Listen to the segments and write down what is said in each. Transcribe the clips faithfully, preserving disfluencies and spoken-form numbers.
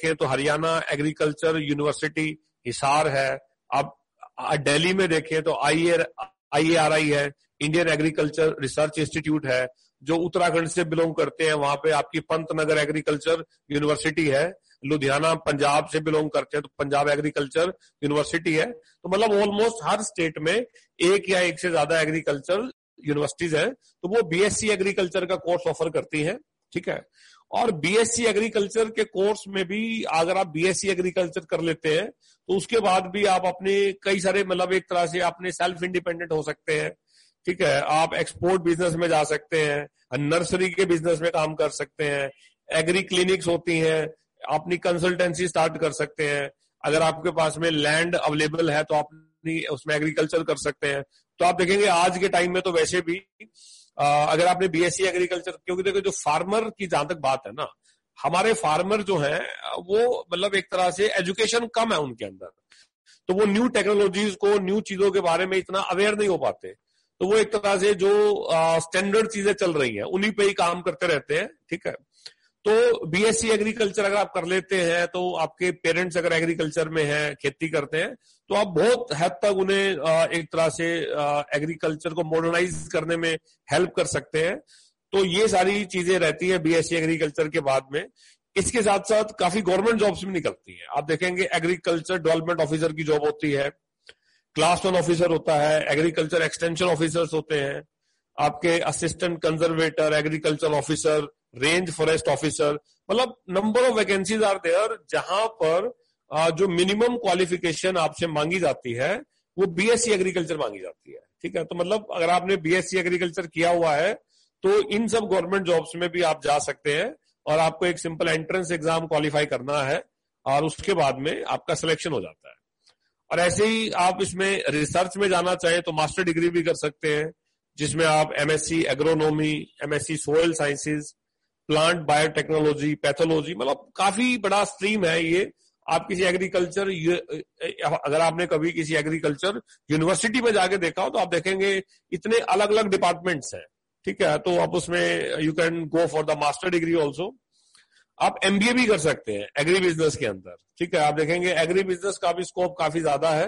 देखें तो Haryana agriculture university Hisar है। आप दिल्ली में देखें तो आई ए आर आई है, इंडियन एग्रीकल्चर रिसर्च इंस्टीट्यूट है, जो उत्तराखंड से बिलोंग करते हैं वहां पे आपकी पंतनगर एग्रीकल्चर यूनिवर्सिटी है। लुधियाना पंजाब से बिलोंग करते हैं तो पंजाब एग्रीकल्चर यूनिवर्सिटी है। तो मतलब ऑलमोस्ट हर स्टेट में एक या एक से ज्यादा एग्रीकल्चर यूनिवर्सिटीज है, तो वो बीएससी एग्रीकल्चर का कोर्स ऑफर करती हैं, ठीक है। और बीएससी एग्रीकल्चर के कोर्स में भी अगर आप बीएससी एग्रीकल्चर कर लेते हैं तो उसके बाद भी आप अपने कई सारे मतलब एक तरह से अपने सेल्फ इंडिपेंडेंट हो सकते हैं, ठीक है। आप एक्सपोर्ट बिजनेस में जा सकते हैं, नर्सरी के बिजनेस में काम कर सकते हैं, एग्री क्लिनिक्स होती हैं, अपनी कंसल्टेंसी स्टार्ट कर सकते हैं। अगर आपके पास में लैंड अवेलेबल है तो आप उसमें एग्रीकल्चर कर सकते हैं। तो आप देखेंगे आज के टाइम में तो वैसे भी आ, अगर आपने बीएससी एग्रीकल्चर, क्योंकि देखो जो फार्मर की जहां तक बात है ना, हमारे फार्मर जो हैं वो मतलब एक तरह से एजुकेशन कम है उनके अंदर, तो वो न्यू टेक्नोलॉजीज को, न्यू चीजों के बारे में इतना अवेयर नहीं हो पाते। तो वो एक तरह से जो स्टैंडर्ड चीजें चल रही हैं उन्हीं पे ही काम करते रहते हैं, ठीक है। तो बीएससी एग्रीकल्चर अगर आप कर लेते हैं तो आपके पेरेंट्स अगर एग्रीकल्चर में हैं, खेती करते हैं, तो आप बहुत हद तक उन्हें एक तरह से एग्रीकल्चर को मॉडर्नाइज करने में हेल्प कर सकते हैं। तो ये सारी चीजें रहती है बीएससी एग्रीकल्चर के बाद में। इसके साथ साथ काफी गवर्नमेंट जॉब्स भी निकलती हैं। आप देखेंगे एग्रीकल्चर डेवलपमेंट ऑफिसर की जॉब होती है, क्लास वन ऑफिसर होता है, एग्रीकल्चर एक्सटेंशन ऑफिसर्स होते हैं, आपके assistant conservator, agriculture officer, range forest officer, मतलब number of vacancies are there जहां पर जो मिनिमम क्वालिफिकेशन आपसे मांगी जाती है वो बीएससी एग्रीकल्चर मांगी जाती है, ठीक है। तो मतलब अगर आपने बीएससी एग्रीकल्चर किया हुआ है तो इन सब गवर्नमेंट जॉब्स में भी आप जा सकते हैं, और आपको एक सिंपल एंट्रेंस एग्जाम क्वालिफाई करना है और उसके बाद में आपका सिलेक्शन हो जाता है। और ऐसे ही आप इसमें रिसर्च में जाना चाहें तो मास्टर डिग्री भी कर सकते हैं, जिसमें आप MSc agronomy, MSc soil sciences, plant biotechnology, pathology, मतलब काफी बड़ा स्ट्रीम है ये। आप किसी एग्रीकल्चर, अगर आपने कभी किसी एग्रीकल्चर यूनिवर्सिटी में जाके देखा हो तो आप देखेंगे इतने अलग अलग डिपार्टमेंट्स हैं, ठीक है। तो आप उसमें you can go for the master degree also. आप एमबीए भी कर सकते हैं एग्री बिजनेस के अंदर, ठीक है। आप देखेंगे एग्री बिजनेस का भी स्कोप काफी ज्यादा है।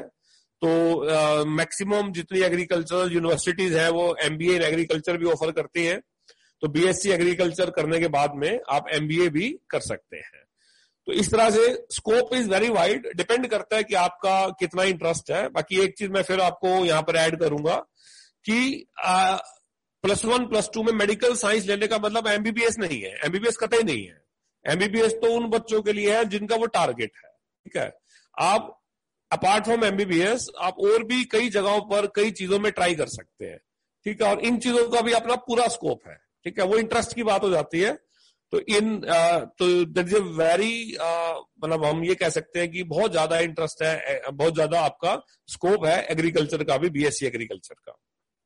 तो मैक्सिमम uh, जितनी एग्रीकल्चरल यूनिवर्सिटीज है वो एमबीए इन एग्रीकल्चर भी ऑफर करती हैं। तो बीएससी एग्रीकल्चर करने के बाद में आप एमबीए भी कर सकते हैं। तो इस तरह से scope is very wide, depend करता है कि आपका कितना इंटरेस्ट है। बाकी एक चीज मैं फिर आपको यहां पर ऐड करूंगा कि प्लस वन प्लस टू में मेडिकल साइंस लेने का मतलब एमबीबीएस नहीं है, एमबीबीएस कतई नहीं है। एमबीबीएस तो उन बच्चों के लिए है जिनका वो टारगेट है, ठीक है। आप अपार्ट फ्रॉम एमबीबीएस आप और भी कई जगहों पर कई चीजों में ट्राई कर सकते हैं, ठीक है। और इन चीजों का भी अपना पूरा स्कोप है, ठीक है। वो इंटरेस्ट की बात हो जाती है। तो इन uh, तो दैट इज अ वेरी मतलब हम ये कह सकते हैं कि बहुत ज्यादा इंटरेस्ट है, बहुत ज्यादा आपका स्कोप है एग्रीकल्चर का भी, बीएससी एग्रीकल्चर का।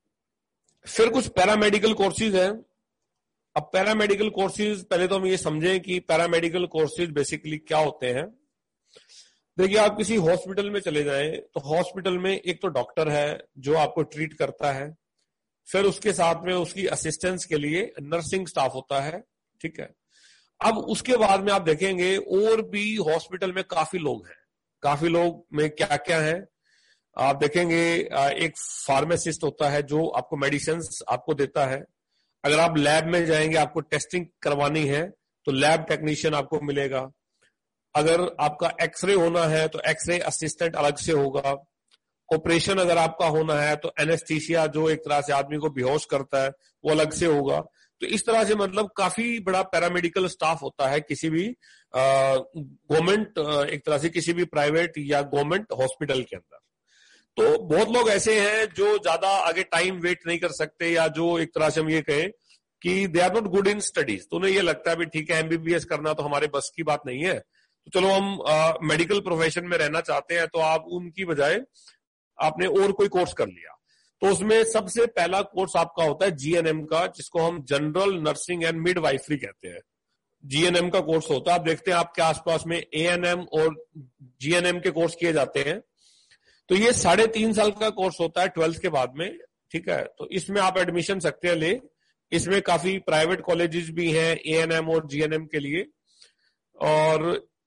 फिर कुछ पैरामेडिकल कोर्सेज हैं। अब पैरामेडिकल कोर्सेज, पहले तो हम ये समझें कि पैरामेडिकल कोर्सेज बेसिकली क्या होते हैं। देखिए, आप किसी हॉस्पिटल में चले जाएं तो हॉस्पिटल में एक तो डॉक्टर है जो आपको ट्रीट करता है, फिर उसके साथ में उसकी असिस्टेंस के लिए नर्सिंग स्टाफ होता है, ठीक है। अब उसके बाद में आप देखेंगे और भी हॉस्पिटल में काफी लोग हैं। काफी लोग में क्या क्या है आप देखेंगे, एक फार्मासिस्ट होता है जो आपको मेडिसिन आपको देता है। अगर आप लैब में जाएंगे, आपको टेस्टिंग करवानी है तो लैब टेक्नीशियन आपको मिलेगा। अगर आपका एक्सरे होना है तो एक्सरे असिस्टेंट अलग से होगा। ऑपरेशन अगर आपका होना है तो एनेस्थीसिया, जो एक तरह से आदमी को बेहोश करता है, वो अलग से होगा। तो इस तरह से मतलब काफी बड़ा पैरामेडिकल स्टाफ होता है किसी भी गवर्नमेंट, एक तरह से किसी भी प्राइवेट या गवर्नमेंट हॉस्पिटल के अंदर। तो बहुत लोग ऐसे हैं जो ज्यादा आगे टाइम वेट नहीं कर सकते, या जो एक तरह से हम ये कहें कि they are not good in studies. तो उन्हें ये लगता है भी ठीक है एमबीबीएस करना तो हमारे बस की बात नहीं है, तो चलो हम मेडिकल प्रोफेशन में रहना चाहते हैं, तो आप उनकी बजाय आपने और कोई कोर्स कर लिया। तो उसमें सबसे पहला कोर्स आपका होता है जीएनएम का, जिसको हम जनरल नर्सिंग एंड मिडवाइफरी कहते हैं। जीएनएम का कोर्स होता है। आप देखते हैं आपके आसपास में एएनएम और जीएनएम के कोर्स किए जाते हैं। तो ये साढ़े तीन साल का कोर्स होता है ट्वेल्थ के बाद में, ठीक है। तो इसमें आप एडमिशन सकते हैं ले। इसमें काफी प्राइवेट कॉलेजेस भी हैं एएनएम और जीएनएम के लिए, और